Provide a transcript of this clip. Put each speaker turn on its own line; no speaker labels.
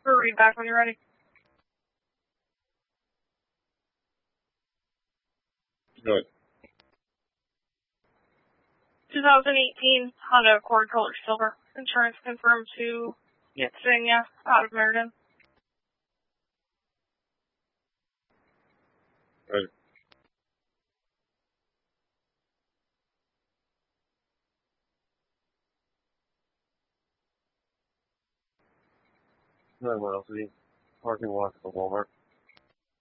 Or read back when you're ready.
Good.
2018 Honda Accord Color Silver. Insurance confirmed to Yetsenia out of Meriden.
Good. What else is he? Parking lot at the Walmart.